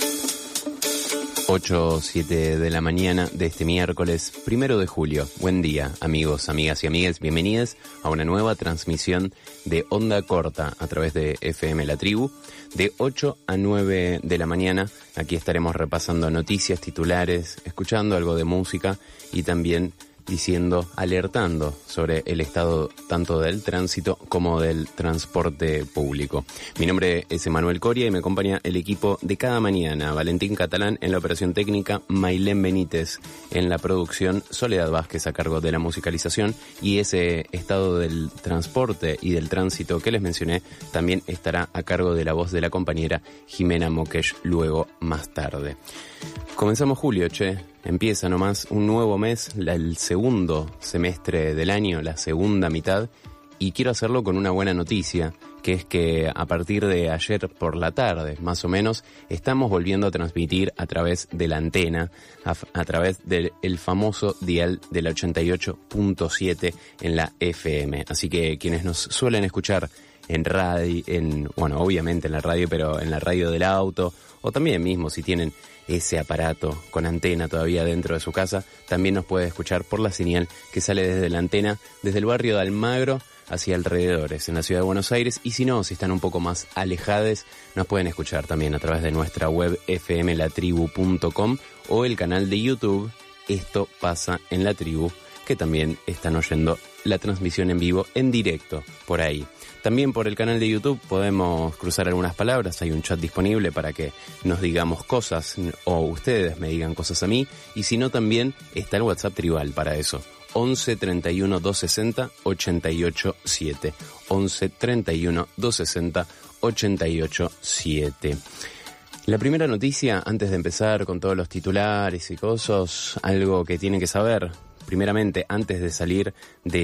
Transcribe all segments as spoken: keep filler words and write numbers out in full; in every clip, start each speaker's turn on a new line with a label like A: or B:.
A: ocho o siete de la mañana de este miércoles primero de julio. Buen día, amigos, amigas y amigues. Bienvenidos a una nueva transmisión de Onda Corta a través de F M La Tribu. De ocho a nueve de la mañana, aquí estaremos repasando noticias, titulares, escuchando algo de música y también diciendo, alertando sobre el estado tanto del tránsito como del transporte público. Mi nombre es Emanuel Coria y me acompaña el equipo de cada mañana. Valentín Catalán en la operación técnica, Mailén Benítez en la producción, Soledad Vázquez a cargo de la musicalización, y ese estado del transporte y del tránsito que les mencioné también estará a cargo de la voz de la compañera Jimena Mokesh luego más tarde. Comenzamos julio, che. Empieza nomás un nuevo mes, la, el segundo semestre del año, la segunda mitad, y quiero hacerlo con una buena noticia, que es que a partir de ayer por la tarde, más o menos, estamos volviendo a transmitir a través de la antena, a, a través del el famoso dial de la ochenta y ocho punto siete en la F M. Así que quienes nos suelen escuchar en radio, en, bueno, obviamente en la radio, pero en la radio del auto, o también mismo si tienen ese aparato con antena todavía dentro de su casa, también nos puede escuchar por la señal que sale desde la antena, desde el barrio de Almagro hacia alrededores, en la ciudad de Buenos Aires, y si no, si están un poco más alejados, nos pueden escuchar también a través de nuestra web f m la tribu punto com o el canal de YouTube Esto Pasa en la Tribu, que también están oyendo la transmisión en vivo, en directo, por ahí. También por el canal de YouTube podemos cruzar algunas palabras, hay un chat disponible para que nos digamos cosas o ustedes me digan cosas a mí, y si no también está el WhatsApp tribal para eso, once treinta y uno doscientos sesenta ochenta y ocho siete, once treinta y uno doscientos sesenta ochenta y ocho siete. La primera noticia, antes de empezar con todos los titulares y cosas, algo que tienen que saber primeramente antes de salir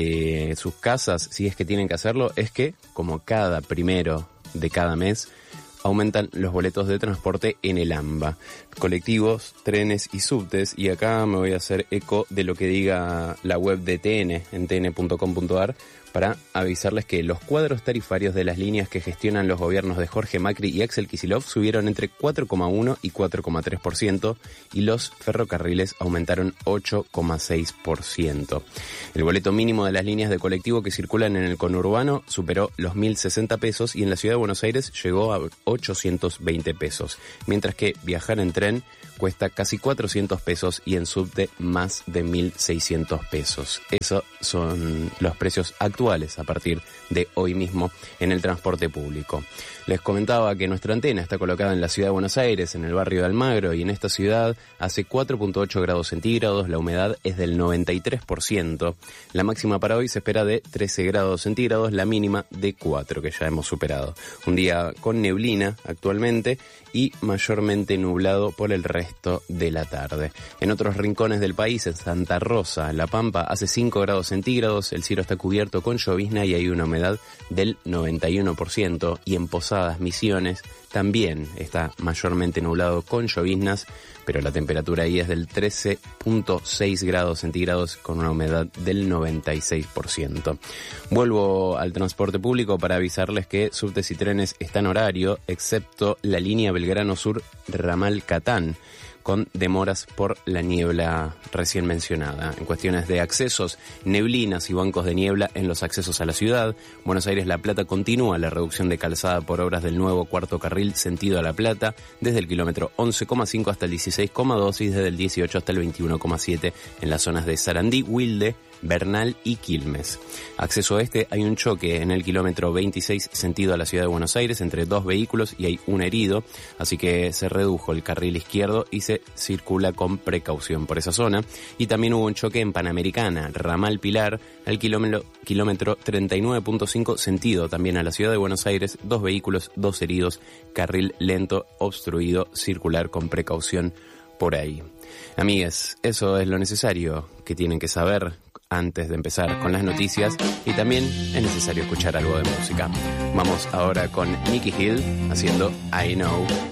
A: de sus casas, si es que tienen que hacerlo, es que, como cada primero de cada mes, aumentan los boletos de transporte en el AMBA, colectivos, trenes y subtes, y acá me voy a hacer eco de lo que diga la web de T N, en t n punto com punto a r, para avisarles que los cuadros tarifarios de las líneas que gestionan los gobiernos de Jorge Macri y Axel Kicillof subieron entre cuatro coma uno y cuatro coma tres por ciento y los ferrocarriles aumentaron ocho coma seis por ciento. El boleto mínimo de las líneas de colectivo que circulan en el conurbano superó los mil sesenta pesos y en la ciudad de Buenos Aires llegó a ochocientos veinte pesos, mientras que viajar en tren cuesta casi cuatrocientos pesos y en subte más de mil seiscientos pesos. Esos son los precios actuales a partir de hoy mismo en el transporte público. Les comentaba que nuestra antena está colocada en la ciudad de Buenos Aires, en el barrio de Almagro, y en esta ciudad hace cuatro punto ocho grados centígrados, la humedad es del noventa y tres por ciento, la máxima para hoy se espera de trece grados centígrados, la mínima de cuatro, que ya hemos superado. Un día con neblina actualmente y mayormente nublado por el resto de la tarde. En otros rincones del país, en Santa Rosa, La Pampa, hace cinco grados centígrados, el cielo está cubierto con llovizna y hay una humedad del noventa y uno por ciento, y en Posadas, Misiones, también está mayormente nublado con lloviznas, pero la temperatura ahí es del trece punto seis grados centígrados con una humedad del noventa y seis por ciento. Vuelvo al transporte público para avisarles que subtes y trenes están horario, excepto la línea Belgrano Sur Ramal Catán, con demoras por la niebla recién mencionada. En cuestiones de accesos, neblinas y bancos de niebla en los accesos a la ciudad. Buenos Aires-La Plata continúa la reducción de calzada por obras del nuevo cuarto carril sentido a La Plata, desde el kilómetro once coma cinco hasta el dieciséis coma dos y desde el dieciocho hasta el veintiuno coma siete en las zonas de Sarandí, Wilde, Bernal y Quilmes. Acceso oeste, hay un choque en el kilómetro veintiséis sentido a la ciudad de Buenos Aires entre dos vehículos y hay un herido, así que se redujo el carril izquierdo y se circula con precaución por esa zona. Y también hubo un choque en Panamericana, Ramal Pilar, al kilómetro, kilómetro treinta y nueve punto cinco sentido también a la ciudad de Buenos Aires, dos vehículos, dos heridos, carril lento, obstruido, circular con precaución por ahí. Amigues, eso es lo necesario que tienen que saber antes de empezar con las noticias, y también es necesario escuchar algo de música. Vamos ahora con Nicky Hill haciendo I Know.